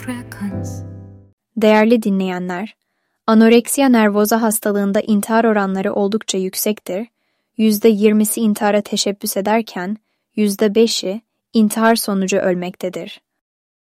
Değerli dinleyenler, anoreksiya nervoza hastalığında intihar oranları oldukça yüksektir. %20'si intihara teşebbüs ederken %5'i intihar sonucu ölmektedir.